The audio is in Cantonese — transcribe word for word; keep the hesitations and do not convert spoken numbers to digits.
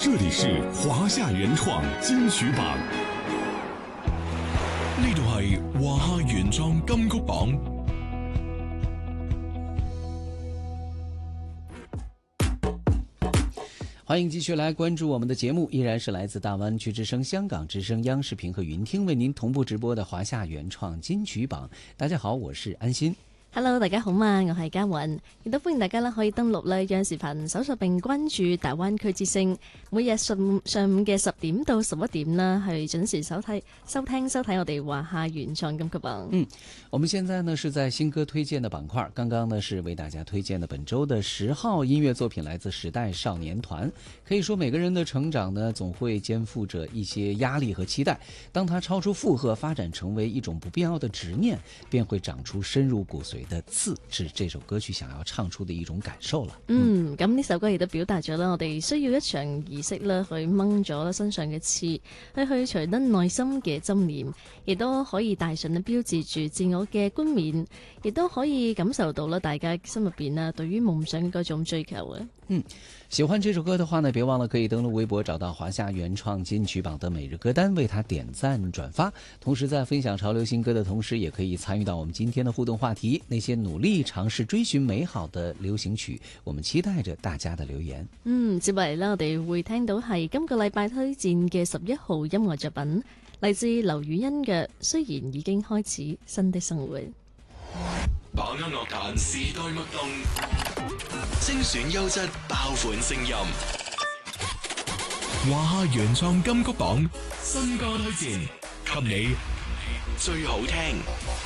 这里是華夏原創金曲榜， 呢度係華夏原創金曲榜。 歡迎繼續來關注我們的節目，依然是來自大灣區之聲、香港之聲、央視頻和雲聽為您同步直播的華夏原創金曲榜。大家好，我是安心。 Hello， 大家好嘛，我係嘉韻，亦都歡迎大家啦，可以登錄咧央視頻搜索並關注大灣區之聲，每日上上午嘅十點到十一點啦，係準時收睇、收聽、收睇我哋華夏原創金曲榜。 嗯，我們現在呢是在新歌推薦的板塊，剛剛呢是為大家推薦的本周的十號音樂作品，來自時代少年團。可以說每個人的成長呢，總會肩負着一些壓力和期待，當它超出負荷，發展成為一種不必要的執念，便會長出深入骨髓的刺，是這首歌曲想要唱出的一種感受了。 嗯，咁呢首歌亦都表達咗啦，我哋需要一場儀式啦，去掹咗身上嘅刺，去去除得內心嘅執念，亦都可以大順咧標誌住自我嘅冠冕，亦都可以感受到啦大家心入邊啊對於夢想嘅嗰種追求啊。 嗯，喜歡這首歌的話呢，別忘了可以登錄微博找到華夏原創金曲榜的每日歌單，為它點讚轉發。同時在分享潮流新歌的同時，也可以參與到我們今天的互動話題，那些努力嘗試追尋美好的流行曲，我們期待着大家的留言。 嗯，接落嚟啦，我哋會聽到係今個禮拜推薦嘅十一號音樂作品，嚟自劉雨欣嘅《雖然已經開始新的生活》。 把握樂壇時代脈動，精選優質爆款聲音。華夏原創金曲榜新歌推薦，給你最好聽。